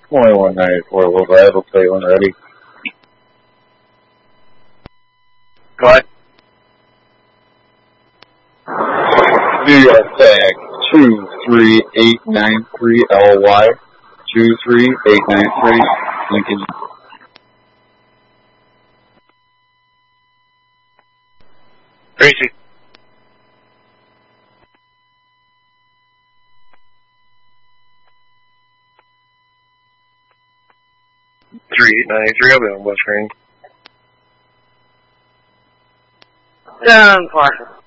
Only 194. We'll drive. We'll play when ready. What? New York tag 23893 LY 23893 Lincoln. Tracy. I'll be on West Green. Done, Parker.